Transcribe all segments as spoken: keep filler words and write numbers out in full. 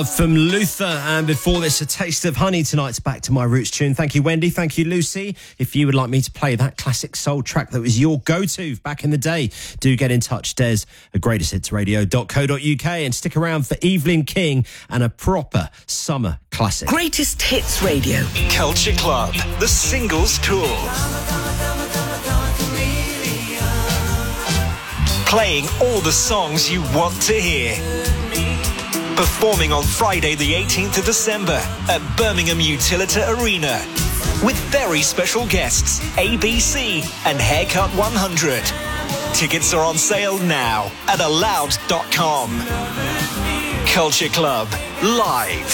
From Luther, and before this, A Taste of Honey. Tonight's Back to My Roots tune. Thank you, Wendy. Thank you, Lucy. If you would like me to play that classic soul track that was your go-to back in the day, do get in touch, Des at greatest hits radio dot co dot uk, and stick around for Evelyn King and a proper summer classic. Greatest Hits Radio. Culture Club, the Singles Tour. Playing all the songs you want to hear. Performing on Friday the eighteenth of December at Birmingham Utilita Arena with very special guests A B C and Haircut one hundred. Tickets are on sale now at aloud dot com. Culture Club, live.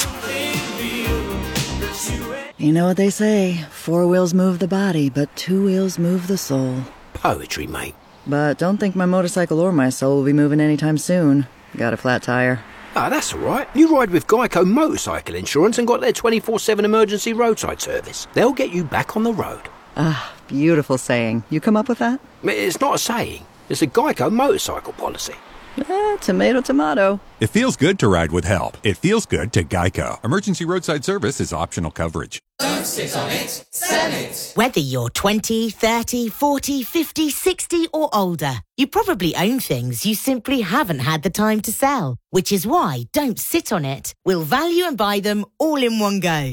You know what they say, four wheels move the body, but two wheels move the soul. Poetry, mate. But don't think my motorcycle or my soul will be moving anytime soon. Got a flat tire. Ah, that's all right. You ride with Geico Motorcycle Insurance and got their twenty-four seven emergency roadside service. They'll get you back on the road. Ah, beautiful saying. You come up with that? It's not a saying. It's a Geico motorcycle policy. Eh, tomato, tomato. It feels good to ride with help. It feels good to Geico. Emergency roadside service is optional coverage. Don't sit on it, sell it. Whether you're twenty, thirty, forty, fifty, sixty or older, you probably own things you simply haven't had the time to sell. Which is why Don't Sit on It will value and buy them all in one go.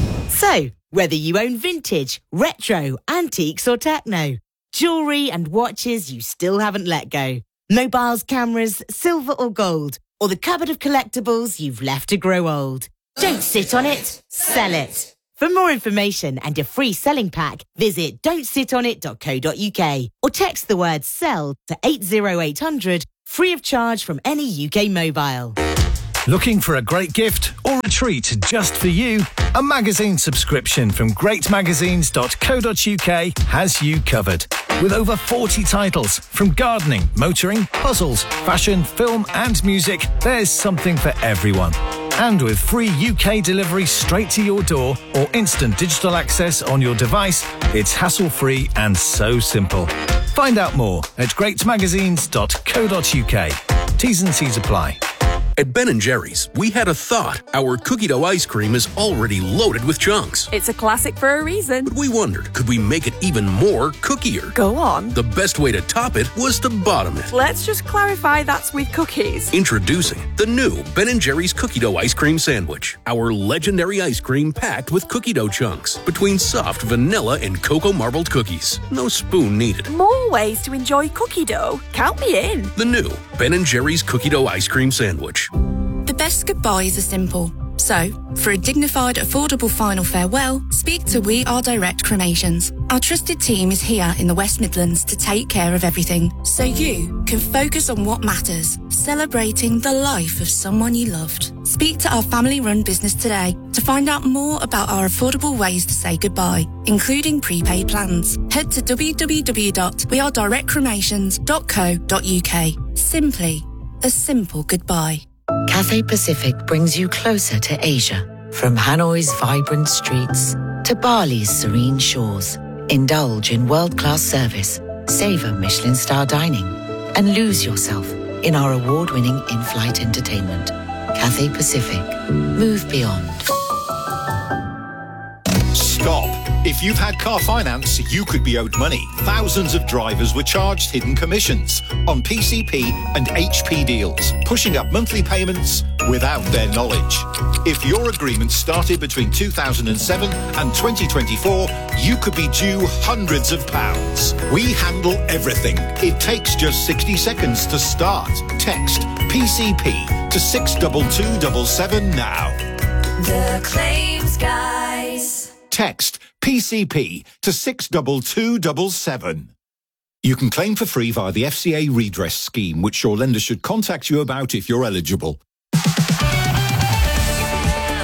So, whether you own vintage, retro, antiques or techno, jewellery and watches you still haven't let go, mobiles, cameras, silver or gold, or the cupboard of collectibles you've left to grow old. Don't sit on it, sell it. For more information and a free selling pack, visit don't sit on it dot co dot uk or text the word SELL to eight oh eight hundred, free of charge from any U K mobile. Looking for a great gift or a treat just for you? A magazine subscription from great magazines dot co dot uk has you covered. With over forty titles, from gardening, motoring, puzzles, fashion, film and music, there's something for everyone. And with free U K delivery straight to your door or instant digital access on your device, it's hassle-free and so simple. Find out more at great magazines dot co dot uk. T's and C's apply. At Ben and Jerry's, we had a thought. Our cookie dough ice cream is already loaded with chunks. It's a classic for a reason. But we wondered, could we make it even more cookier? Go on. The best way to top it was to bottom it. Let's just clarify that's with cookies. Introducing the new Ben and Jerry's cookie dough ice cream sandwich. Our legendary ice cream packed with cookie dough chunks between soft vanilla and cocoa marbled cookies. No spoon needed. More ways to enjoy cookie dough. Count me in. The new Ben and Jerry's cookie dough ice cream sandwich. The best goodbyes are simple. So, for a dignified, affordable final farewell, speak to We Are Direct Cremations. Our trusted team is here in the West Midlands to take care of everything, so you can focus on what matters, celebrating the life of someone you loved. Speak to our family-run business today to find out more about our affordable ways to say goodbye, including prepaid plans. Head to w w w dot we are direct cremations dot co dot uk. Simply, a simple goodbye. Cathay Pacific brings you closer to Asia. From Hanoi's vibrant streets to Bali's serene shores. Indulge in world-class service, savor Michelin star dining, and lose yourself in our award-winning in-flight entertainment. Cathay Pacific. Move beyond. Stop. If you've had car finance, you could be owed money. Thousands of drivers were charged hidden commissions on P C P and H P deals, pushing up monthly payments without their knowledge. If your agreement started between two thousand seven and twenty twenty-four, you could be due hundreds of pounds. We handle everything. It takes just sixty seconds to start. Text P C P to six two two seven seven now. The Claims Guys. Text P C P to six two two seven seven. You can claim for free via the F C A redress scheme, which your lender should contact you about if you're eligible.